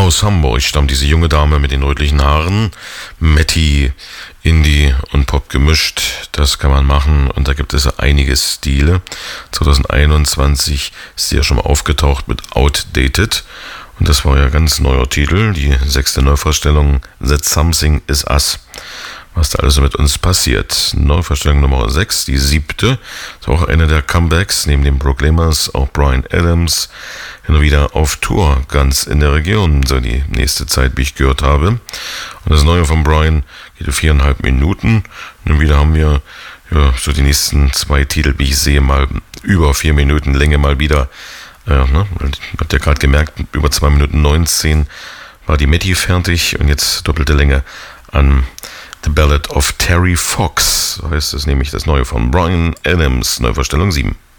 Aus Hamburg stammt diese junge Dame mit den rötlichen Haaren. Matty, Indie und Pop gemischt, das kann man machen und da gibt es einige Stile. 2021 ist sie ja schon mal aufgetaucht mit Outdated und das war ja ein ganz neuer Titel, die 6. Neuvorstellung That Something Is Us. Was da alles so mit uns passiert. Neuvorstellung Nummer 6, die 7. Ist auch eine der Comebacks, neben den Proclaimers auch Bryan Adams, hin und wieder auf Tour, ganz in der Region, so die nächste Zeit, wie ich gehört habe. Und das Neue von Bryan geht 4,5 Minuten. Und wieder haben wir so die nächsten 2 Titel, wie ich sehe, mal über 4 Minuten Länge mal wieder. Habt ihr gerade gemerkt, über 2 Minuten 19 war die Matty fertig und jetzt doppelte Länge an The Ballad of Terry Fox, so heißt es nämlich, das Neue von Bryan Adams, Neuvorstellung 7.